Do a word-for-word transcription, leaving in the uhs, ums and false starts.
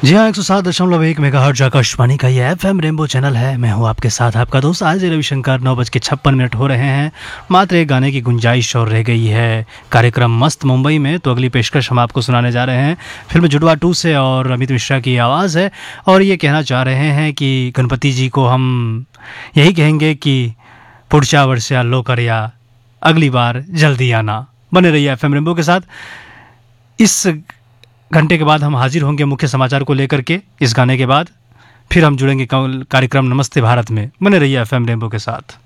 जी हाँ, एक सौ सात दशमलव एक मेगाहर्ट्ज़ आकाशवाणी का ये एफएम रेनबो चैनल है। मैं हूँ आपके साथ आपका दोस्त आज रविशंकर। नौ बज के छप्पन मिनट हो रहे हैं। मात्र एक गाने की गुंजाइश और रह गई है कार्यक्रम मस्त मुंबई में। तो अगली पेशकश हम आपको सुनाने जा रहे हैं फिल्म जुड़वा टू से और अमित मिश्रा की आवाज़ है। और ये कहना चाह रहे हैं कि गणपति जी को हम यही कहेंगे कि पुढच्या वर्षा लवकर या, अगली बार जल्दी आना। बने रहिए एफएम रेनबो के साथ। इस घंटे के बाद हम हाजिर होंगे मुख्य समाचार को लेकर के। इस गाने के बाद फिर हम जुड़ेंगे कार्यक्रम नमस्ते भारत में। बने रहिए एफएम रेनबो के साथ।